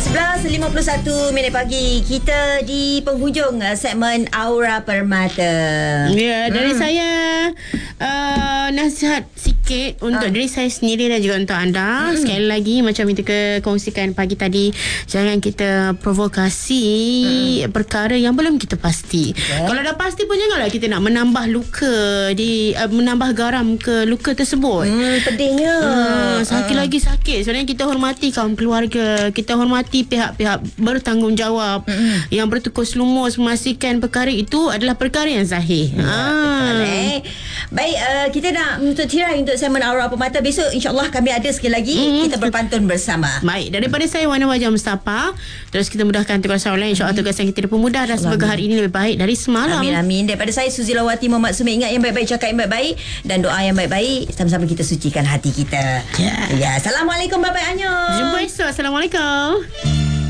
Baik, 11.51 pagi. Kita di penghujung segmen Aura Permata. Ya, dari saya nasihat sikit untuk diri saya sendiri dan juga untuk anda. Sekali lagi, macam kita kongsikan pagi tadi, jangan kita provokasi perkara yang belum kita pasti. Kalau dah pasti pun janganlah kita nak menambah luka menambah garam ke luka tersebut. Pedihnya. Sakit lagi sakit. Sebenarnya kita hormati kaum keluarga, kita hormati pihak-pihak bertanggungjawab yang bertukus lumus memastikan perkara itu adalah perkara yang sahih. Betul, Baik, kita nak menuntut tirai untuk segmen Aura Permata. Besok insyaAllah kami ada sekali lagi. Kita berpantun bersama. Baik, daripada saya Wana Wajah Mustafa. Terus kita mudahkan tugas orang lain. InsyaAllah tugas yang kita dipermudah dan semoga hari ini lebih baik dari semalam. Amin, amin. Daripada saya Suzilawati Muhammad Sumi. Ingat yang baik-baik, cakap yang baik-baik, dan doa yang baik-baik. Sama-sama kita sucikan hati kita. Ya. Assalamualaikum, bye-bye, Anyo. Jumpa esok. Assalamualaikum.